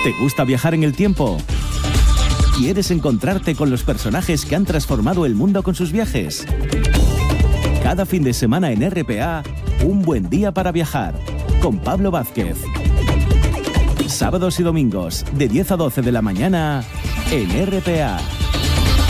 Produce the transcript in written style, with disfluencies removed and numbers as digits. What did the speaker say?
¿Te gusta viajar en el tiempo? ¿Quieres encontrarte con los personajes que han transformado el mundo con sus viajes? Cada fin de semana en RPA, un buen día para viajar, con Pablo Vázquez. Sábados y domingos, de 10 a 12 de la mañana, en RPA.